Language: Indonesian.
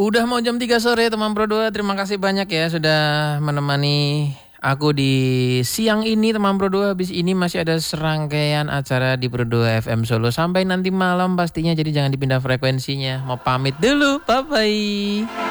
Udah mau jam 3 sore teman Pro 2. Terima kasih banyak ya sudah menemani aku di siang ini teman Pro 2. Habis ini masih ada serangkaian acara di Pro 2 FM Solo. Sampai nanti malam pastinya, jadi jangan dipindah frekuensinya. Mau pamit dulu. Bye-bye.